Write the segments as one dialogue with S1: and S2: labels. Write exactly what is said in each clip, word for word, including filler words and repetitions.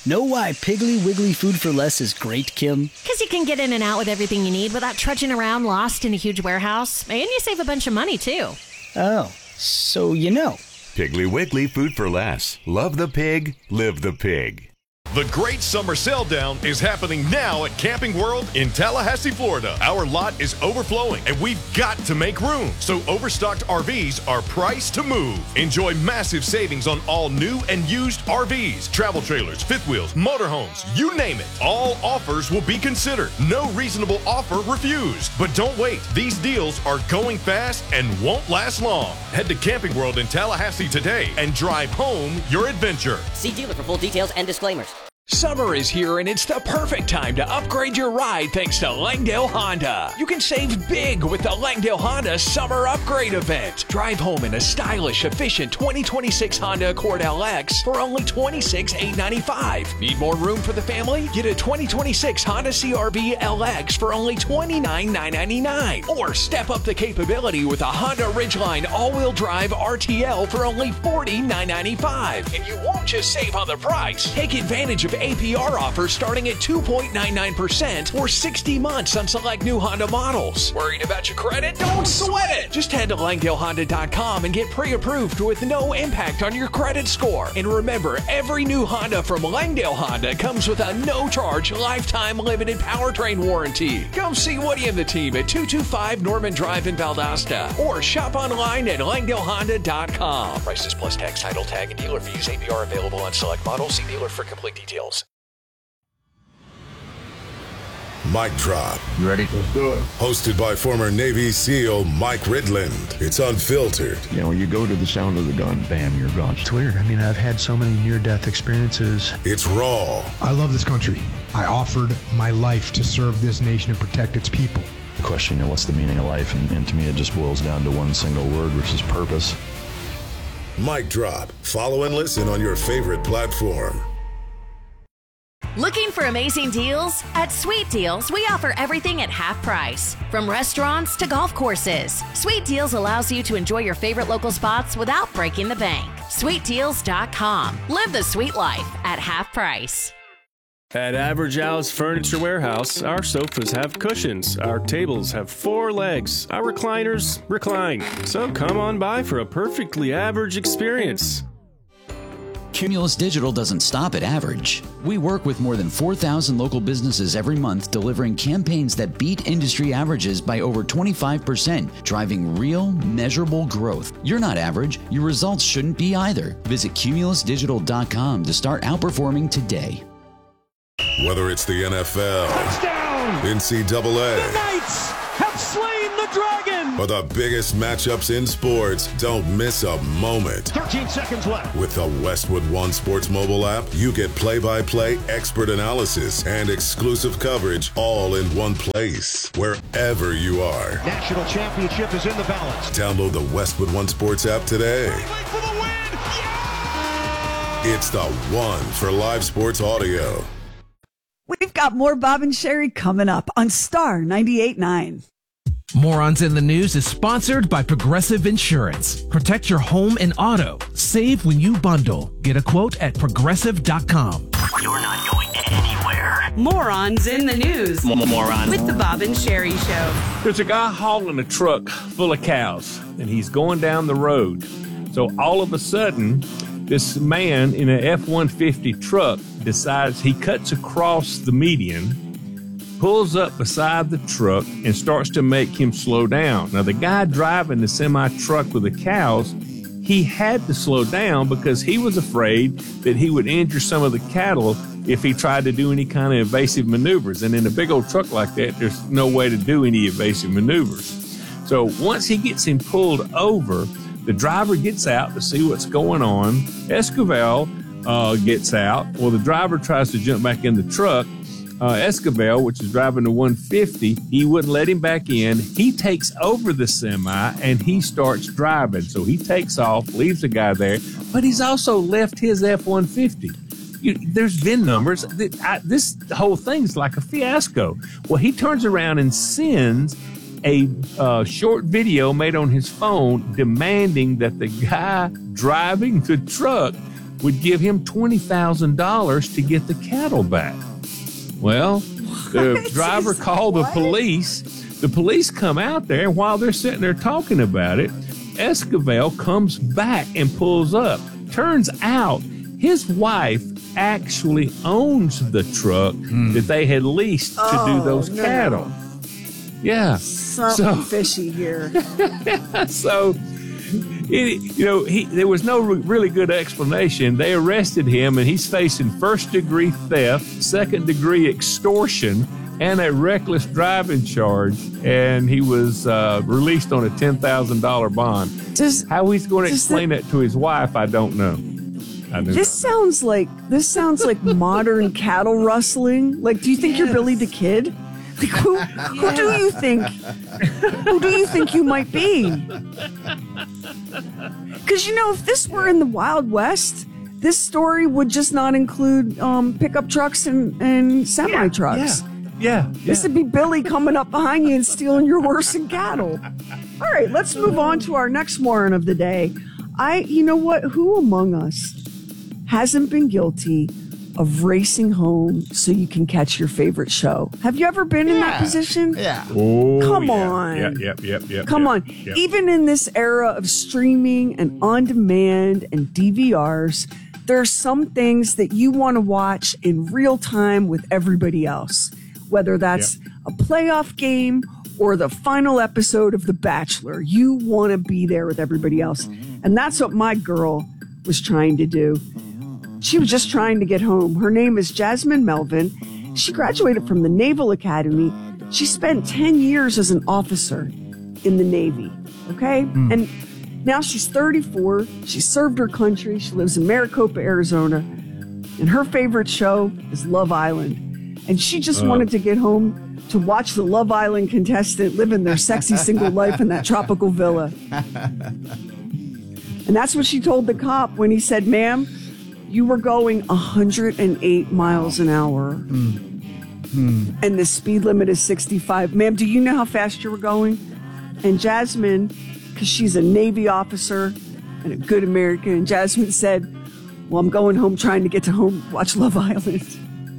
S1: Know why Piggly Wiggly Food for Less is great, Kim?
S2: Because you can get in and out with everything you need without trudging around lost in a huge warehouse. And you save a bunch of money, too.
S1: Oh, so you know.
S3: Piggly Wiggly Food for Less. Love the pig, live the pig.
S4: The Great Summer Sale Down is happening now at Camping World in Tallahassee, Florida. Our lot is overflowing, and we've got to make room. So overstocked R Vs are priced to move. Enjoy massive savings on all new and used R Vs, travel trailers, fifth wheels, motorhomes, you name it. All offers will be considered. No reasonable offer refused. But don't wait. These deals are going fast and won't last long. Head to Camping World in Tallahassee today and drive home your adventure.
S5: See dealer for full details and disclaimers.
S6: Summer is here and it's the perfect time to upgrade your ride thanks to Langdale Honda. You can save big with the Langdale Honda Summer Upgrade Event. Drive home in a stylish, efficient twenty twenty-six Honda Accord L X for only twenty-six thousand eight hundred ninety-five dollars. Need more room for the family? Get a twenty twenty-six Honda C R V L X for only twenty-nine thousand nine hundred ninety-nine dollars. Or step up the capability with a Honda Ridgeline all-wheel drive R T L for only forty thousand nine hundred ninety-five dollars. And you won't just save on the price. Take advantage of A P R offers starting at two point nine nine percent or sixty months on select new Honda models. Worried about your credit? Don't sweat it! Just head to Langdale Honda dot com and get pre-approved with no impact on your credit score. And remember, every new Honda from Langdale Honda comes with a no-charge lifetime limited powertrain warranty. Come see Woody and the team at two two five Norman Drive in Valdosta or shop online at Langdale Honda dot com. Prices plus tax, title tag, and dealer fees. A P R available on select models. See dealer for complete details.
S7: Mic Drop.
S8: You ready? Let's do it.
S7: Hosted by former Navy SEAL Mike Ridland. It's unfiltered.
S8: You know, when you go to the sound of the gun, bam, you're gone.
S9: It's weird. I mean, I've had so many near-death experiences.
S7: It's raw.
S9: I love this country. I offered my life to serve this nation and protect its people.
S8: The question, you know, what's the meaning of life? And, and to me, it just boils down to one single word, which is purpose.
S7: Mic Drop. Follow and listen on your favorite platform.
S2: Looking for amazing deals? At Sweet Deals, we offer everything at half price. From restaurants to golf courses, Sweet Deals allows you to enjoy your favorite local spots without breaking the bank. sweet deals dot com. Live the sweet life at half price.
S10: At Average Al's Furniture Warehouse, our sofas have cushions, our tables have four legs, our recliners recline. So come on by for a perfectly average experience.
S11: Cumulus Digital doesn't stop at average. We work with more than four thousand local businesses every month, delivering campaigns that beat industry averages by over twenty-five percent, driving real, measurable growth. You're not average. Your results shouldn't be either. Visit cumulus digital dot com to start outperforming today.
S7: Whether it's the N F L,
S12: touchdown,
S7: N C double A,
S12: the Knights have slain the dragon,
S7: or the biggest matchups in sports, don't miss a moment.
S12: thirteen seconds left.
S7: With the Westwood One Sports mobile app, you get play-by-play expert analysis and exclusive coverage all in one place, wherever you are.
S12: National championship is in the balance.
S7: Download the Westwood One Sports app today.
S12: For the win. Yeah!
S7: It's the one for live sports audio.
S13: We've got more Bob and Sherry coming up on Star ninety-eight point nine.
S14: Morons in the News is sponsored by Progressive Insurance. Protect your home and auto. Save when you bundle. Get a quote at progressive dot com.
S15: You're not going anywhere.
S16: Morons in the News.
S15: Moron.
S16: With the Bob and Sherry Show.
S17: There's a guy hauling a truck full of cows, and he's going down the road. So all of a sudden, this man in an F one fifty truck decides he cuts across the median, pulls up beside the truck, and starts to make him slow down. Now, the guy driving the semi-truck with the cows, he had to slow down because he was afraid that he would injure some of the cattle if he tried to do any kind of evasive maneuvers. And in a big old truck like that, there's no way to do any evasive maneuvers. So once he gets him pulled over, the driver gets out to see what's going on. Esquivel uh, gets out. Well, the driver tries to jump back in the truck. Uh, Esquivel, which is driving the one fifty, he wouldn't let him back in. He takes over the semi, and he starts driving. So he takes off, leaves the guy there, but he's also left his F one fifty. You, there's V I N numbers. I, this whole thing's like a fiasco. Well, he turns around and sends a uh, short video made on his phone demanding that the guy driving the truck would give him twenty thousand dollars to get the cattle back. Well, the driver called the police. The police come out there, and while they're sitting there talking about it, Esquivel comes back and pulls up. Turns out his wife actually owns the truck mm. that they had leased to
S13: oh,
S17: do those
S13: no.
S17: cattle. Yeah.
S13: Something
S17: so,
S13: fishy here.
S17: so, it, you know, he, there was no re- really good explanation. They arrested him, and he's facing first-degree theft, second-degree extortion, and a reckless driving charge, and he was uh, released on a ten thousand dollars bond.
S13: Does,
S17: How he's going to explain
S13: the,
S17: that to his wife, I don't know. I do
S13: this
S17: not.
S13: sounds like this sounds like modern cattle rustling. Like, do you think yes. you're Billy the Kid? Like, who, who do you think? Who do you think you might be? Because, you know, if this were in the Wild West, this story would just not include um, pickup trucks and, and semi trucks.
S17: Yeah. Yeah, yeah.
S13: This would be Billy coming up behind you and stealing your horse and cattle. All right, let's move on to our next moron of the day. I, you know what? Who among us hasn't been guilty of racing home so you can catch your favorite show? Have you ever been yeah. in that position?
S18: Yeah.
S17: Oh,
S13: Come
S17: yeah.
S13: on.
S17: Yep, yep, yep, yep.
S13: Come
S17: yep,
S13: on.
S17: Yep.
S13: Even in this era of streaming and on-demand and D V Rs, there are some things that you want to watch in real time with everybody else. Whether that's yep. a playoff game or the final episode of The Bachelor, you want to be there with everybody else. And that's what my girl was trying to do. She was just trying to get home. Her name is Jasmine Melvin. She graduated from the Naval Academy. She spent ten years as an officer in the Navy, okay? Mm. And now she's thirty-four. She served her country. She lives in Maricopa, Arizona. And her favorite show is Love Island. And she just uh. wanted to get home to watch the Love Island contestant living their sexy single life in that tropical villa. And that's what she told the cop when he said, ma'am, you were going one hundred eight miles an hour. Mm. Mm. And the speed limit is sixty-five. Ma'am, do you know how fast you were going? And Jasmine, because she's a Navy officer and a good American, and Jasmine said, well, I'm going home trying to get to home, watch Love Island.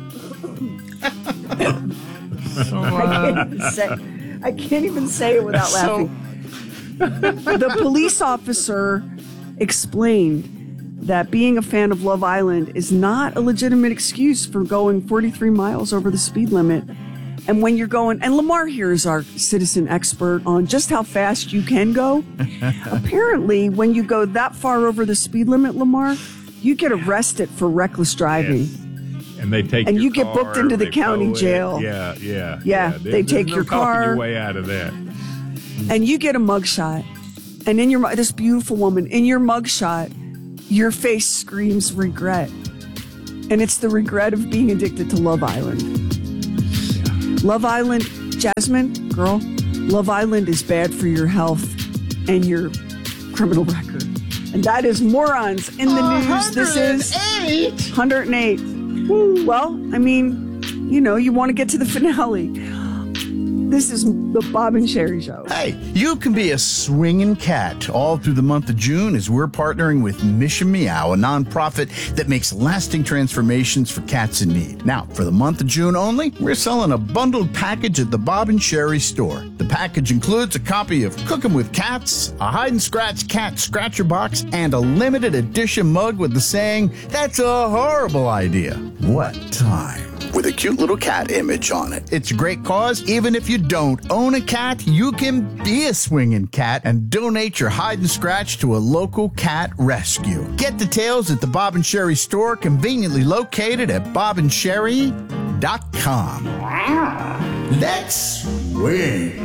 S13: So, uh, I, can't even say, I can't even say it without
S18: so,
S13: laughing. The police officer explained that being a fan of Love Island is not a legitimate excuse for going forty-three miles over the speed limit. And when you're going, and Lamar here is our citizen expert on just how fast you can go. Apparently, when you go that far over the speed limit, Lamar, you get arrested for reckless driving.
S17: Yes. And they take
S13: and
S17: your
S13: you get
S17: car,
S13: booked into the county jail.
S17: Yeah, yeah,
S13: yeah. yeah.
S17: There,
S13: they take
S17: no
S13: your car,
S17: your way out of that,
S13: and you get a mugshot. And in your this beautiful woman in your mugshot, your face screams regret, and it's the regret of being addicted to Love Island. Yeah. Love Island, Jasmine, girl, Love Island is bad for your health and your criminal record, and that is Morons in the News. This is one hundred eight. Well, I mean, you know, you want to get to the finale. This is the Bob and Sherry Show.
S18: Hey, you can be a swinging cat all through the month of June as we're partnering with Mission Meow, a nonprofit that makes lasting transformations for cats in need. Now, for the month of June only, we're selling a bundled package at the Bob and Sherry store. The package includes a copy of Cooking with Cats, a hide-and-scratch cat scratcher box, and a limited edition mug with the saying, "That's a horrible idea." What time? With a cute little cat image on it. It's a great cause. Even if you don't own a cat, you can be a swinging cat and donate your hide and scratch to a local cat rescue. Get details at the Bob and Sherry store, conveniently located at bob and sherry dot com. Let's swing.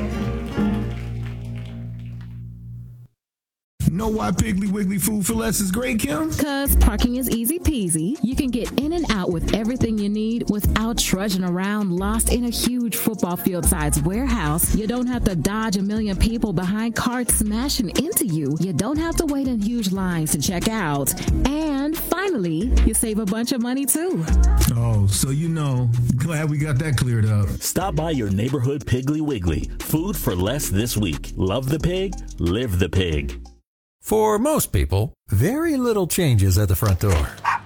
S19: Know why Piggly Wiggly Food for Less is great, Kim?
S20: Cause parking is easy peasy. You can get in and out with everything you need without trudging around lost in a huge football field-sized warehouse. You don't have to dodge a million people behind carts smashing into you. You don't have to wait in huge lines to check out. And finally, you save a bunch of money too.
S19: Oh, so you know, glad we got that cleared up.
S21: Stop by your neighborhood Piggly Wiggly. Food for less this week. Love the pig, live the pig.
S22: For most people, very little changes at the front door.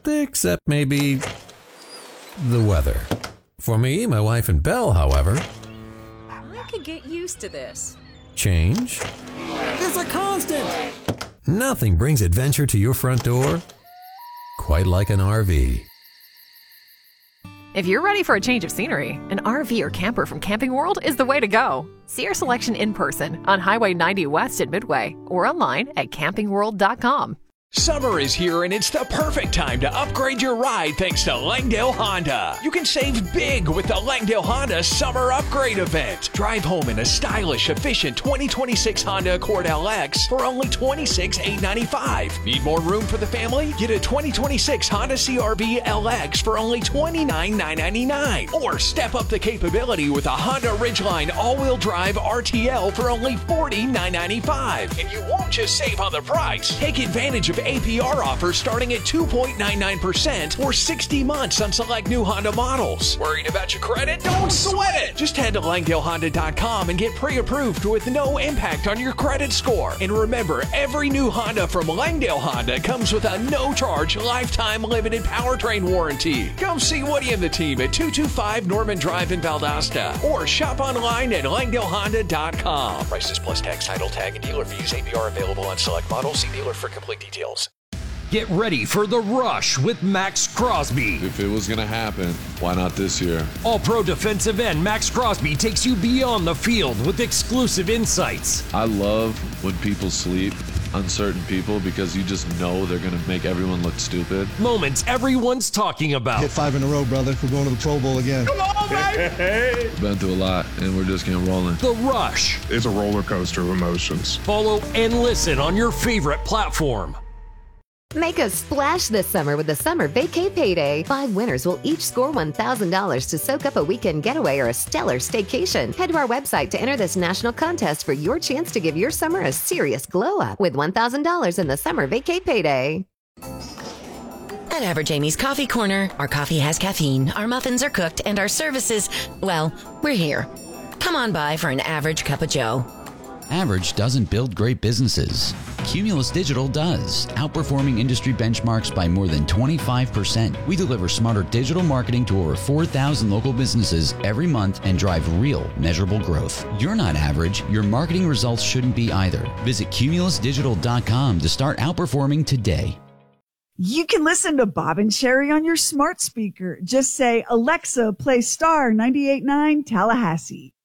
S1: except maybe the weather. For me, my wife, and Belle, however,
S22: I could get used to this.
S1: change.
S22: It's a constant.
S1: Nothing brings adventure to your front door quite like an R V.
S23: If you're ready for a change of scenery, an R V or camper from Camping World is the way to go. See our selection in person on Highway ninety West at Midway or online at camping world dot com.
S6: Summer is here and it's the perfect time to upgrade your ride thanks to Langdale Honda. You can save big with the Langdale Honda Summer Upgrade Event. Drive home in a stylish, efficient twenty twenty-six Honda Accord L X for only twenty-six thousand eight hundred ninety-five dollars. Need more room for the family? Get a twenty twenty-six Honda C R V L X for only twenty-nine thousand nine hundred ninety-nine dollars. Or step up the capability with a Honda Ridgeline all-wheel drive R T L for only forty thousand nine hundred ninety-five dollars. And you won't just save on the price. Take advantage of A P R offers starting at two point nine nine percent or sixty months on select new Honda models. Worried about your credit? Don't sweat it! Just head to Langdale Honda dot com and get pre-approved with no impact on your credit score. And remember, every new Honda from Langdale Honda comes with a no-charge lifetime limited powertrain warranty. Come see Woody and the team at two two five Norman Drive in Valdosta or shop online at Langdale Honda dot com. Prices plus tax, title tag, and dealer fees. A P R available on select models. See dealer for complete details.
S24: Get ready for the rush with Max Crosby.
S25: If it was going to happen, why not this year?
S24: All-pro defensive end Max Crosby takes you beyond the field with exclusive insights.
S25: I love when people sleep, uncertain people, because you just know they're going to make everyone look stupid.
S24: Moments everyone's talking about.
S26: Hit five in a row, brother. We're going to the Pro Bowl again.
S24: Come on, baby!
S25: We've been through a lot, and we're just getting rolling.
S24: The Rush.
S27: It's a roller coaster of emotions.
S24: Follow and listen on your favorite platform.
S28: Make a splash this summer with the Summer Vacay Payday. Five winners will each score one thousand dollars to soak up a weekend getaway or a stellar staycation. Head to our website to enter this national contest for your chance to give your summer a serious glow up with one thousand dollars in the Summer Vacay Payday.
S2: At Average Amy's Coffee Corner, our coffee has caffeine, our muffins are cooked, and our services, well, we're here. Come on by for an average cup of joe.
S11: Average doesn't build great businesses. Cumulus Digital does, outperforming industry benchmarks by more than twenty-five percent. We deliver smarter digital marketing to over four thousand local businesses every month and drive real, measurable growth. You're not average. Your marketing results shouldn't be either. Visit cumulus digital dot com to start outperforming today.
S13: You can listen to Bob and Sherry on your smart speaker. Just say, Alexa, play Star ninety-eight point nine Tallahassee.